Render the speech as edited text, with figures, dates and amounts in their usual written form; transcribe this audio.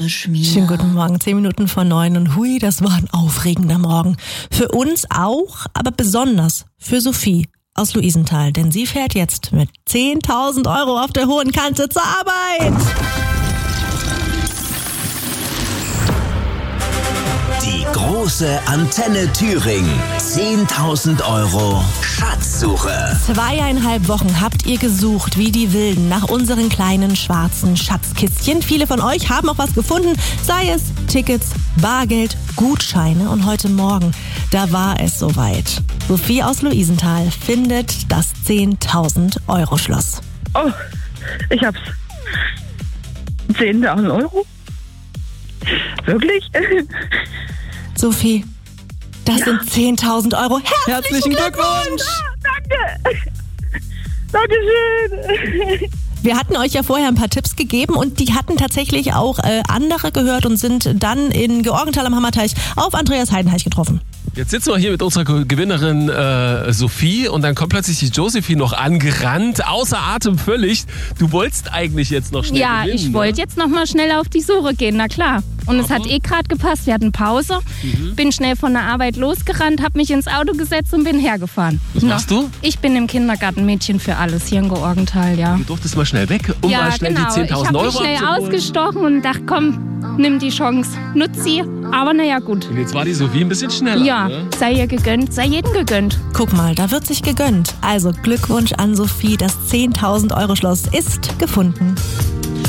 Schmier. Schönen guten Morgen, 10 Minuten vor 9 und hui, das war ein aufregender Morgen. Für uns auch, aber besonders für Sophie aus Luisenthal, denn sie fährt jetzt mit 10.000 Euro auf der hohen Kante zur Arbeit. Die große Antenne Thüringen. 10.000 Euro Schatzsuche. 2,5 Wochen habt ihr gesucht wie die Wilden nach unseren kleinen schwarzen Schatzkistchen. Viele von euch haben auch was gefunden, sei es Tickets, Bargeld, Gutscheine. Und heute Morgen, da war es soweit. Sophie aus Luisenthal findet das 10.000 Euro Schloss. Oh, ich hab's. 10.000 Euro? Wirklich? Sophie, das sind 10.000 Euro. Herzlichen Glückwunsch! Danke! Dankeschön! Wir hatten euch ja vorher ein paar Tipps gegeben und die hatten tatsächlich auch andere gehört und sind dann in Georgenthal am Hammerteich auf Andreas Heidenreich getroffen. Jetzt sitzen wir hier mit unserer Gewinnerin Sophie und dann kommt plötzlich die Josephine noch angerannt, außer Atem völlig. Du wolltest eigentlich jetzt noch schnell gewinnen, ich wollte jetzt noch mal schnell auf die Suche gehen, na klar. Und es hat gerade gepasst, wir hatten Pause, bin schnell von der Arbeit losgerannt, habe mich ins Auto gesetzt und bin hergefahren. Was machst du? Ich bin im Kindergarten Mädchen für alles hier in Georgenthal, ja. Du durftest mal schnell weg, um mal schnell die 10.000 Euro ich habe mich schnell ausgestochen und dachte, komm, nimm die Chance, nutz sie. Aber naja, gut. Und jetzt war die Sophie ein bisschen schneller. Ja, ne? sei ihr gegönnt, sei jedem gegönnt. Guck mal, da wird sich gegönnt. Also Glückwunsch an Sophie, das 10.000 Euro Schloss ist gefunden.